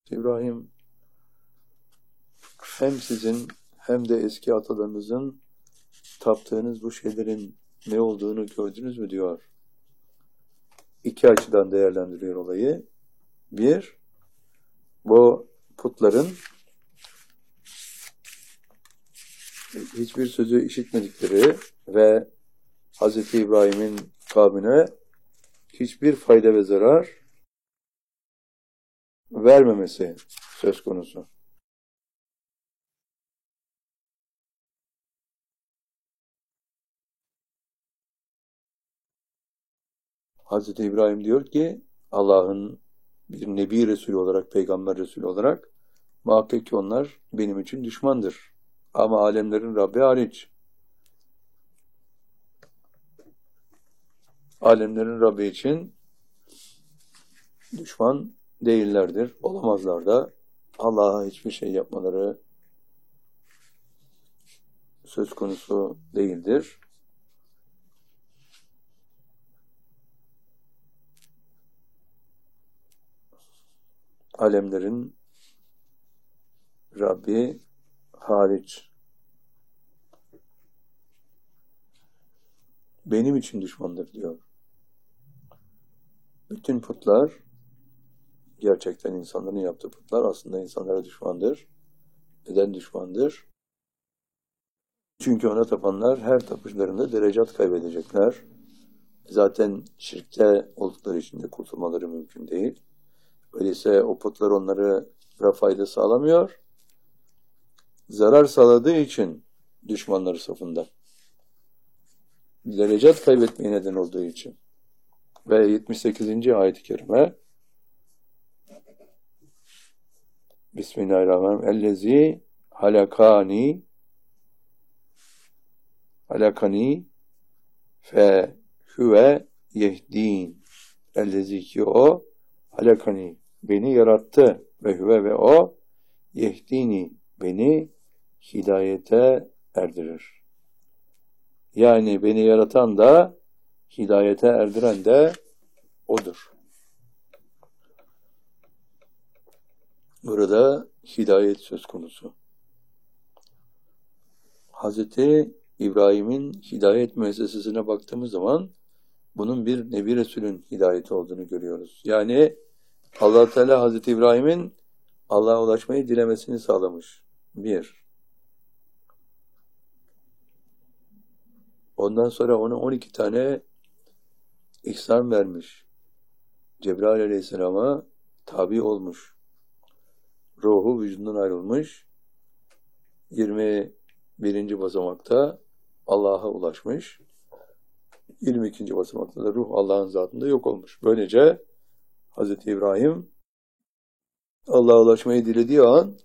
İbrahim hem sizin hem de eski atalarınızın taptığınız bu şeylerin ne olduğunu gördünüz mü diyor. İki açıdan değerlendiriyor olayı. Bir, bu putların hiçbir sözü işitmedikleri ve Hz. İbrahim'in kavmine hiçbir fayda ve zarar vermemesi söz konusu. Hz. İbrahim diyor ki Allah'ın bir Nebi Resulü olarak, Peygamber Resulü olarak muhakkak ki onlar benim için düşmandır. Ama alemlerin Rabbi hariç. Alemlerin Rabbi için düşman değillerdir. Olamazlar da Allah'a hiçbir şey yapmaları söz konusu değildir. Alemlerin Rabbi hariç. Benim için düşmandır diyor. Bütün putlar, gerçekten insanların yaptığı putlar aslında insanlara düşmandır. Neden düşmandır? Çünkü ona tapanlar her tapışlarında derecat kaybedecekler. Zaten şirkte oldukları için de kurtulmaları mümkün değil. Öyleyse o putlar onlara fayda sağlamıyor. Zarar sağladığı için düşmanları safında. Derecat kaybetmeye neden olduğu için. Ve 78. ayet-i kerime Bismillahirrahmanirrahim. Ellezî halakani fe huve yehdin. Ellezî ki o halakani beni yarattı ve huve ve o yehdini beni hidayete erdirir. Yani beni yaratan da hidayete erdiren de odur. Burada hidayet söz konusu. Hazreti İbrahim'in hidayet müessesesine baktığımız zaman bunun bir Nebi Resul'ün hidayeti olduğunu görüyoruz. Yani Allah Teala Hazreti İbrahim'in Allah'a ulaşmayı dilemesini sağlamış. Bir. Ondan sonra ona 12 tane ihsan vermiş. Cebrail Aleyhisselam'a tabi olmuş. Ruhu vücudundan ayrılmış. 21. basamakta Allah'a ulaşmış. 22. basamakta da ruh Allah'ın zatında yok olmuş. Böylece Hz. İbrahim Allah'a ulaşmayı dilediği an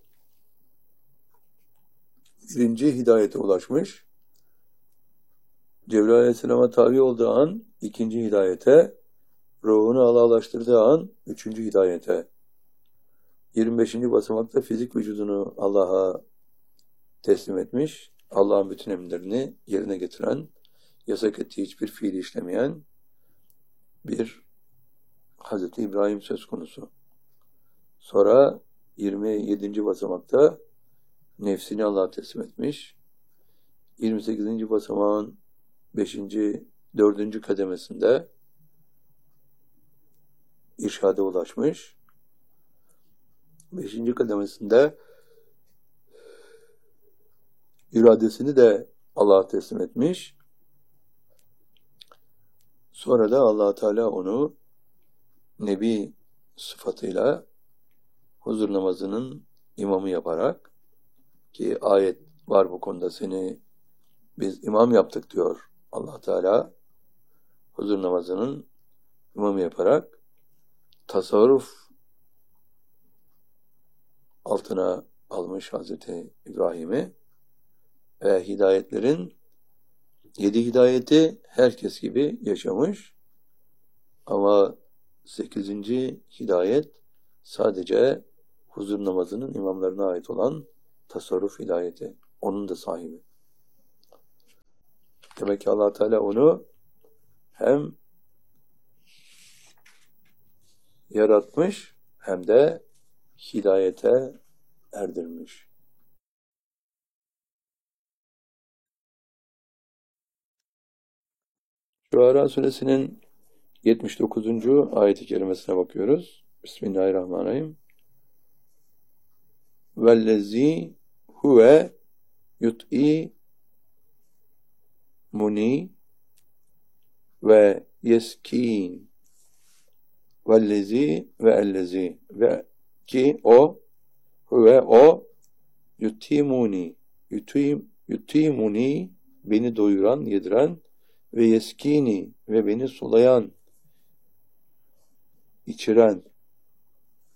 birinci hidayete ulaşmış. Cebrail Aleyhisselam'a tabi olduğu an ikinci hidayete, ruhunu Allah'a ulaştırdığı an üçüncü hidayete. 25. basamakta fizik vücudunu Allah'a teslim etmiş. Allah'ın bütün emirlerini yerine getiren, yasak ettiği hiçbir fiili işlemeyen bir Hz. İbrahim söz konusu. Sonra 27. basamakta nefsini Allah'a teslim etmiş. 28. basamağın 5. 4. kademesinde irşada ulaşmış. 5. kademesinde iradesini de Allah'a teslim etmiş. Sonra da Allah Teala onu Nebi sıfatıyla huzur namazının imamı yaparak, ki ayet var bu konuda, seni biz imam yaptık diyor Allah Teala, huzur namazının imamı yaparak tasavvuf altına almış Hazreti İbrahim'i ve hidayetlerin 7 hidayeti herkes gibi yaşamış. Ama 8. hidayet sadece huzur namazının imamlarına ait olan tasarruf hidayeti. Onun da sahibi. Demek ki Allah Teala onu hem yaratmış hem de hidayete erdirmiş. Şuara suresinin 79. ayet-i kerimesine bakıyoruz. Bismillahirrahmanirrahim. Vellezî huve yut'i muni ve yeskin. Vellezî ve ellezî ve ki o huve o yutimuni yutimuni beni doyuran, yediren ve yeskini ve beni sulayan, içiren